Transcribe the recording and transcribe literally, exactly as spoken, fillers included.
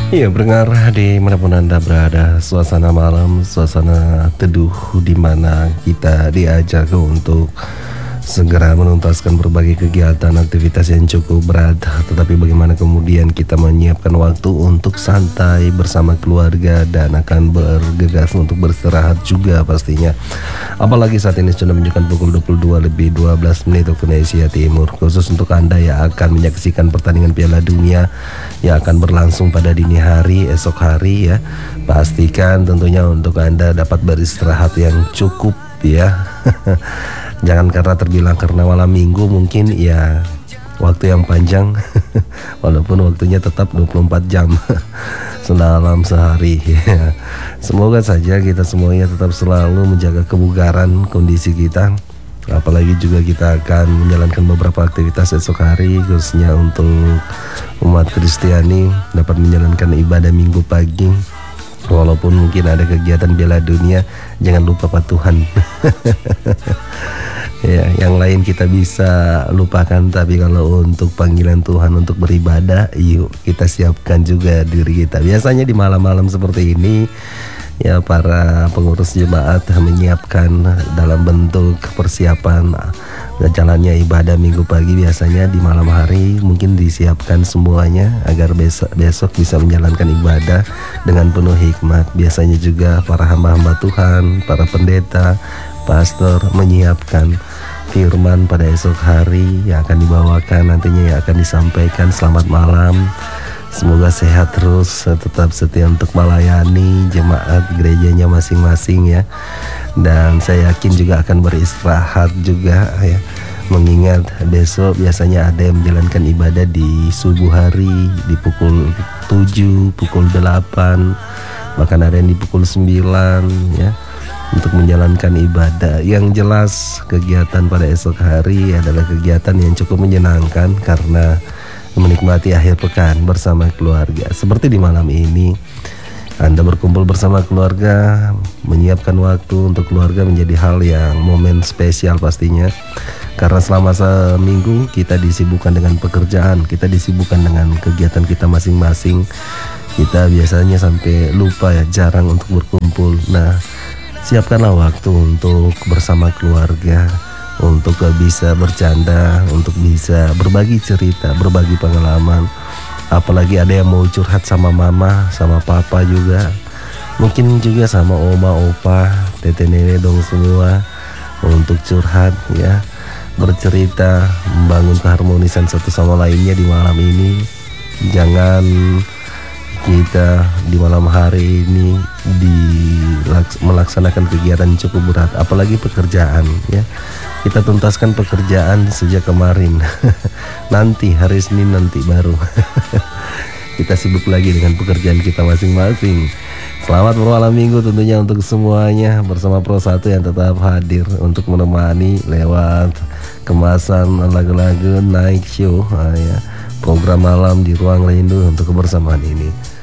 Iya, pendengar dimanapun Anda berada, suasana malam, suasana teduh di mana kita diajak untuk segera menuntaskan berbagai kegiatan aktivitas yang cukup berat. Tetapi bagaimana kemudian kita menyiapkan waktu untuk santai bersama keluarga dan akan bergegas untuk beristirahat juga pastinya. Apalagi saat ini sudah menunjukkan pukul dua puluh dua lebih dua belas menit waktu Indonesia Timur. Khusus untuk Anda yang akan menyaksikan pertandingan Piala Dunia yang akan berlangsung pada dini hari esok hari ya. Pastikan tentunya untuk Anda dapat beristirahat yang cukup ya. Jangan karena terbilang karena malam minggu mungkin ya waktu yang panjang walaupun waktunya tetap dua puluh empat jam sedalam sehari ya. Semoga saja kita semuanya tetap selalu menjaga kebugaran kondisi kita. Apalagi juga kita akan menjalankan beberapa aktivitas esok hari, khususnya untuk umat Kristiani dapat menjalankan ibadah minggu pagi. Walaupun mungkin ada kegiatan Piala Dunia, jangan lupa patuhan. Ya, yang lain kita bisa lupakan, tapi kalau untuk panggilan Tuhan untuk beribadah, yuk kita siapkan juga diri kita. Biasanya di malam-malam seperti ini ya para pengurus jemaat menyiapkan dalam bentuk persiapan jalannya ibadah minggu pagi. Biasanya di malam hari mungkin disiapkan semuanya agar besok besok bisa menjalankan ibadah dengan penuh hikmat. Biasanya juga para hamba-hamba Tuhan, para pendeta, pastor menyiapkan firman pada esok hari yang akan dibawakan nantinya, yang akan disampaikan. Selamat malam, semoga sehat terus, tetap setia untuk melayani jemaat gerejanya masing-masing ya. Dan saya yakin juga akan beristirahat juga ya, mengingat besok biasanya ada yang menjalankan ibadah di subuh hari di pukul tujuh, pukul delapan, bahkan ada yang di pukul sembilan ya, untuk menjalankan ibadah. Yang jelas kegiatan pada esok hari adalah kegiatan yang cukup menyenangkan karena menikmati akhir pekan bersama keluarga. Seperti di malam ini Anda berkumpul bersama keluarga, menyiapkan waktu untuk keluarga menjadi hal yang momen spesial pastinya. Karena selama seminggu kita disibukkan dengan pekerjaan, kita disibukkan dengan kegiatan kita masing-masing. Kita biasanya sampai lupa ya, jarang untuk berkumpul. Nah, siapkanlah waktu untuk bersama keluarga, untuk bisa bercanda, untuk bisa berbagi cerita, berbagi pengalaman. Apalagi ada yang mau curhat sama mama, sama papa juga, mungkin juga sama oma, opa, tete, nenek dong semua, untuk curhat ya, bercerita, membangun keharmonisan satu sama lainnya di malam ini. Jangan kita di malam hari ini di melaksanakan kegiatan yang cukup berat, apalagi pekerjaan ya. Kita tuntaskan pekerjaan sejak kemarin. Nanti hari Senin nanti baru kita sibuk lagi dengan pekerjaan kita masing-masing. Selamat bermalam minggu tentunya untuk semuanya, bersama Pro satu yang tetap hadir untuk menemani lewat kemasan lagu-lagu Night Show ya, program malam di Ruang Rindu untuk kebersamaan ini.